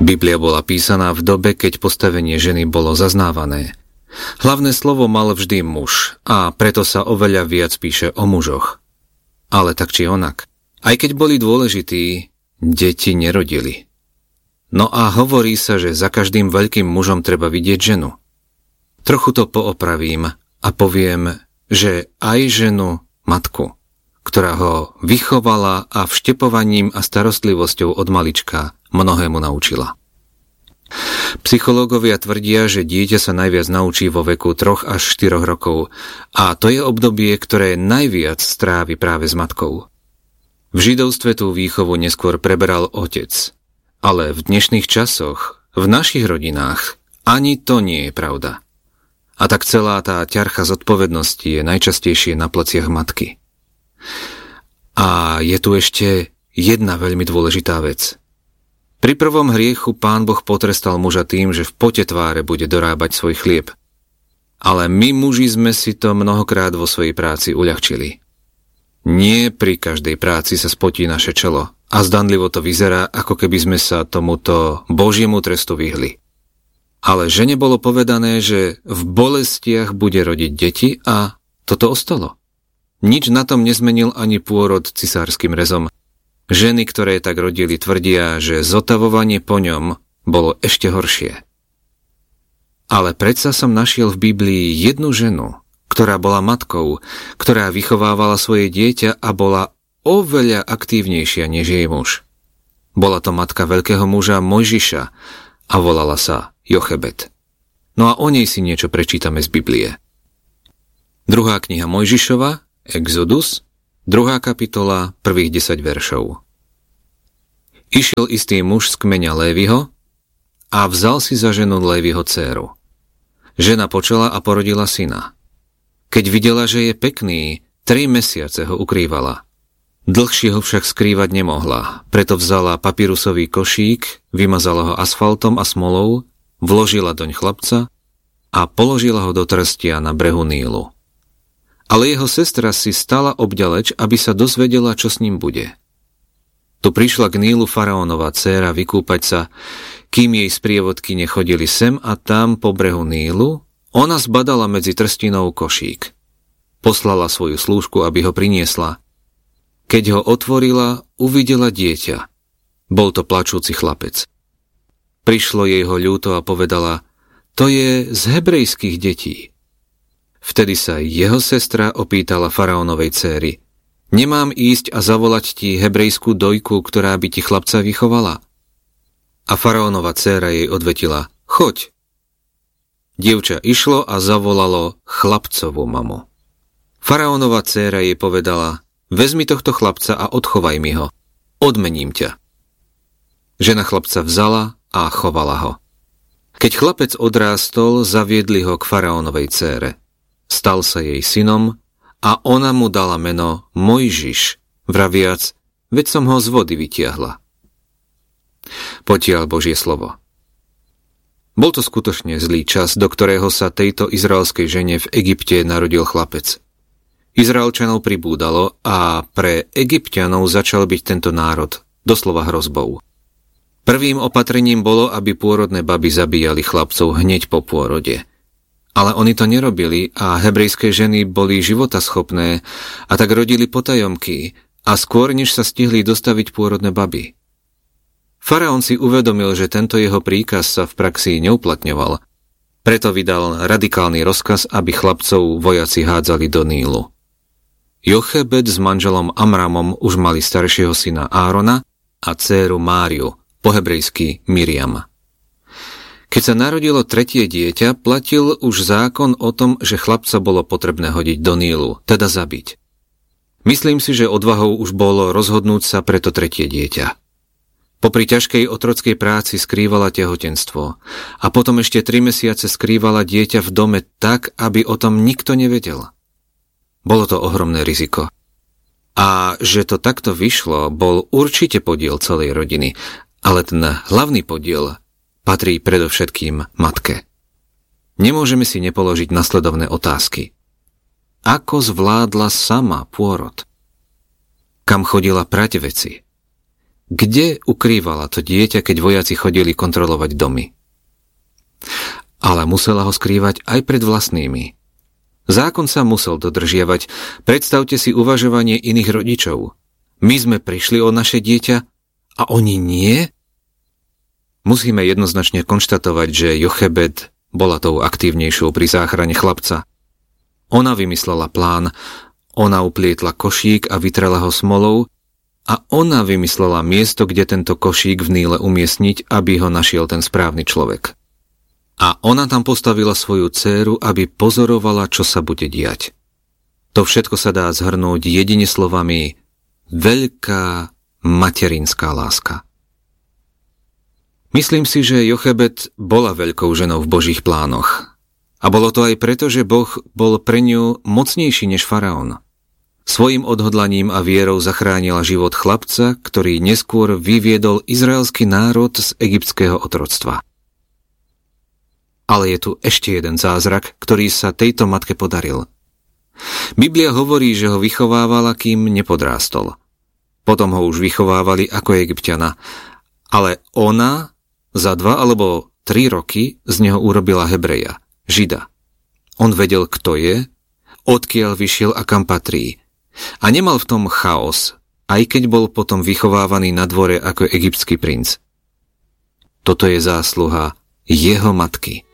Biblia bola písaná v dobe, keď postavenie ženy bolo zaznávané. Hlavné slovo mal vždy muž a preto sa oveľa viac píše o mužoch. Ale tak či onak, aj keď boli dôležití, deti nerodili. No a hovorí sa, že za každým veľkým mužom treba vidieť ženu. Trochu to poopravím a poviem, že aj ženu, matku, ktorá ho vychovala a vštepovaním a starostlivosťou od malička mnohému naučila. Psychológovia tvrdia, že dieťa sa najviac naučí vo veku 3 až 4 rokov a to je obdobie, ktoré najviac strávi práve s matkou. V židovstve tú výchovu neskôr preberal otec, ale v dnešných časoch, v našich rodinách, ani to nie je pravda. A tak celá tá ťarcha zodpovednosti je najčastejšie na pleciach matky. A je tu ešte jedna veľmi dôležitá vec. Pri prvom hriechu Pán Boh potrestal muža tým, že v pote tváre bude dorábať svoj chlieb. Ale my muži sme si to mnohokrát vo svojej práci uľahčili. Nie pri každej práci sa spotí naše čelo a zdanlivo to vyzerá, ako keby sme sa tomuto Božiemu trestu vyhli. Ale žene bolo povedané, že v bolestiach bude rodiť deti a toto ostalo. Nič na tom nezmenil ani pôrod cisárskym rezom. Ženy, ktoré tak rodili, tvrdia, že zotavovanie po ňom bolo ešte horšie. Ale predsa som našiel v Biblii jednu ženu, ktorá bola matkou, ktorá vychovávala svoje dieťa a bola oveľa aktívnejšia než jej muž. Bola to matka veľkého muža Mojžiša a volala sa Jochebed. No a o nej si niečo prečítame z Biblie. 2. kniha Mojžišova, Exodus, 2. kapitola, prvých 10 veršov. Išiel istý muž z kmeňa Léviho a vzal si za ženu Léviho dcéru. Žena počala a porodila syna. Keď videla, že je pekný, 3 mesiace ho ukrývala. Dlhšie ho však skrývať nemohla, preto vzala papírusový košík, vymazala ho asfaltom a smolou, vložila doň chlapca a položila ho do trstia na brehu Nílu. Ale jeho sestra si stala obďaleč, aby sa dozvedela, čo s ním bude. Tu prišla k Nílu faraónova dcéra vykúpať sa, kým jej sprievodky nechodili sem a tam po brehu Nílu, ona zbadala medzi trstinou košík. Poslala svoju slúžku, aby ho priniesla. Keď ho otvorila, uvidela dieťa. Bol to plačúci chlapec. Prišlo jej ho ľúto a povedala, to je z hebrejských detí. Vtedy sa jeho sestra opýtala faraónovej dcéry, nemám ísť a zavolať ti hebrejskú dojku, ktorá by ti chlapca vychovala? A faraónova dcéra jej odvetila, choď. Dievča išlo a zavolalo chlapcovú mamu. Faraónova dcéra jej povedala, vezmi tohto chlapca a odchovaj mi ho, odmením ťa. Žena chlapca vzala a chovala ho. Keď chlapec odrástol, zaviedli ho k faraónovej dcére. Stal sa jej synom a ona mu dala meno Mojžiš, vraviac, veď som ho z vody vytiahla. Potiaľ Božie slovo. Bol to skutočne zlý čas, do ktorého sa tejto izraelskej žene v Egypte narodil chlapec. Izraelčanov pribúdalo a pre Egypťanov začal byť tento národ doslova hrozbou. Prvým opatrením bolo, aby pôrodné baby zabíjali chlapcov hneď po pôrode. Ale oni to nerobili a hebrejské ženy boli životaschopné a tak rodili potajomky a skôr než sa stihli dostaviť pôrodné baby. Faraón si uvedomil, že tento jeho príkaz sa v praxi neuplatňoval, preto vydal radikálny rozkaz, aby chlapcov vojaci hádzali do Nílu. Jochebed s manželom Amramom už mali staršieho syna Árona a dcéru Máriu, po hebrejsky Miriam. Keď sa narodilo tretie dieťa, platil už zákon o tom, že chlapca bolo potrebné hodiť do Nílu, teda zabiť. Myslím si, že odvahou už bolo rozhodnúť sa pre to tretie dieťa. Popri ťažkej otrockej práci skrývala tehotenstvo a potom ešte 3 mesiace skrývala dieťa v dome tak, aby o tom nikto nevedel. Bolo to ohromné riziko. A že to takto vyšlo, bol určite podiel celej rodiny, ale ten hlavný podiel patrí predovšetkým matke. Nemôžeme si nepoložiť nasledovné otázky. Ako zvládla sama pôrod? Kam chodila prať veci? kde ukrývala to dieťa, keď vojaci chodili kontrolovať domy. Ale musela ho skrývať aj pred vlastnými. Zákon sa musel dodržiavať. Predstavte si uvažovanie iných rodičov. My sme prišli o naše dieťa a oni nie? Musíme jednoznačne konštatovať, že Jochebed bola tou aktívnejšou pri záchrane chlapca. Ona vymyslela plán, ona uplietla košík a vytrela ho smolou a ona vymyslela miesto, kde tento košík v Níle umiestniť, aby ho našiel ten správny človek. A ona tam postavila svoju dcéru, aby pozorovala, čo sa bude diať. To všetko sa dá zhrnúť jedine slovami veľká materinská láska. Myslím si, že Jochebed bola veľkou ženou v Božích plánoch. A bolo to aj preto, že Boh bol pre ňu mocnejší než faraón. Svojím odhodlaním a vierou zachránila život chlapca, ktorý neskôr vyviedol izraelský národ z egyptského otroctva. Ale je tu ešte jeden zázrak, ktorý sa tejto matke podaril. Biblia hovorí, že ho vychovávala, kým nepodrástol. Potom ho už vychovávali ako Egypťana, ale ona za 2 alebo 3 roky z neho urobila Hebreja, Žida. On vedel, kto je, odkiaľ vyšiel a kam patrí. A nemal v tom chaos, aj keď bol potom vychovávaný na dvore ako egyptský princ. Toto je zásluha jeho matky.